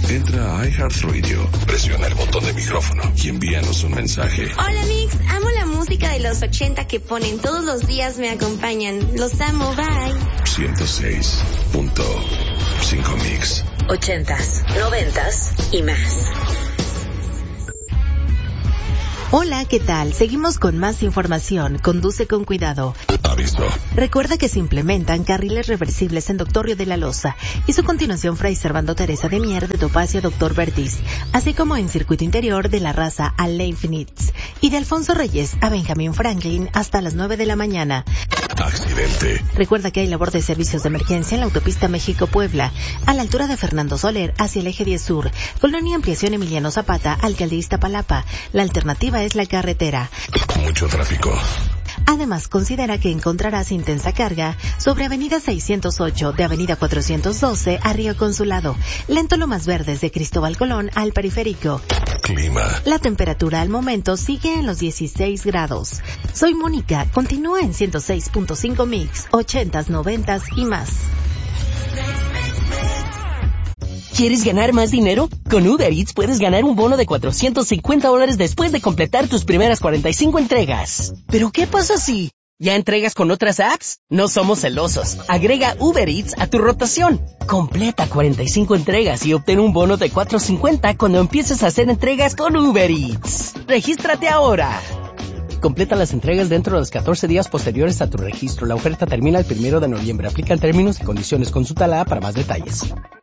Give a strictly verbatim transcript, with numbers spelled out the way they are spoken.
Entra a iHeartRadio, presiona el botón de micrófono y envíanos un mensaje. Hola Mix, amo la música de los ochenta que ponen todos los días, me acompañan. Los amo, bye. ciento seis punto cinco Mix. Ochentas, noventas y más. Hola, ¿qué tal? Seguimos con más información. Conduce con cuidado. Aviso. Recuerda que se implementan carriles reversibles en Doctor Río de la Loza y su continuación Fray Servando Teresa de Mier de Topacio Doctor Vertis, así como en circuito interior de La Raza a Leibniz y de Alfonso Reyes a Benjamín Franklin hasta las nueve de la mañana. Accidente. Recuerda que hay labor de servicios de emergencia en la autopista México-Puebla, a la altura de Fernando Soler hacia el eje diez Sur, Colonia Ampliación Emiliano Zapata, Alcaldía Iztapalapa. La alternativa es la carretera. Mucho tráfico. Además, considera que encontrarás intensa carga sobre Avenida seiscientos ocho de Avenida cuatrocientos doce a Río Consulado, lento Lomas Verdes de Cristóbal Colón al Periférico. Clima. La temperatura al momento sigue en los dieciséis grados. Soy Mónica, continúa en ciento seis punto cinco Mix, ochentas, noventas y más. ¿Quieres ganar más dinero? Con Uber Eats puedes ganar un bono de cuatrocientos cincuenta dólares después de completar tus primeras cuarenta y cinco entregas. ¿Pero qué pasa si ya entregas con otras apps? No somos celosos. Agrega Uber Eats a tu rotación. Completa cuarenta y cinco entregas y obtén un bono de cuatrocientos cincuenta cuando empieces a hacer entregas con Uber Eats. ¡Regístrate ahora! Completa las entregas dentro de los catorce días posteriores a tu registro. La oferta termina el primero de noviembre. Aplican términos y condiciones. Consulta la app para más detalles.